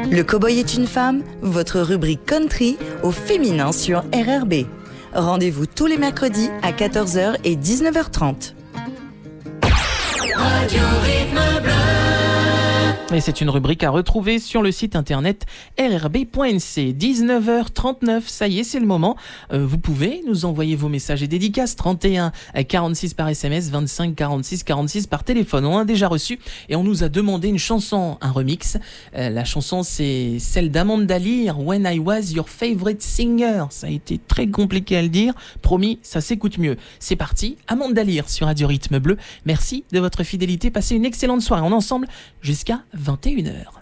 Le Cowboy est une femme, votre rubrique country au féminin sur RRB. Rendez-vous tous les mercredis à 14h et 19h30. Radio Rythme Bleu. Et c'est une rubrique à retrouver sur le site internet rrb.nc. 19h39, ça y est, c'est le moment. Vous pouvez nous envoyer vos messages et dédicaces 31 46 par SMS, 25 46 46 par téléphone. On a déjà reçu et on nous a demandé une chanson, un remix. La chanson, c'est celle d'Amanda Lear, When I Was Your Favorite Singer. Ça a été très compliqué à le dire. Promis, ça s'écoute mieux. C'est parti, Amanda Lear sur Radio Rythme Bleu. Merci de votre fidélité. Passez une excellente soirée. On est ensemble jusqu'à 21h.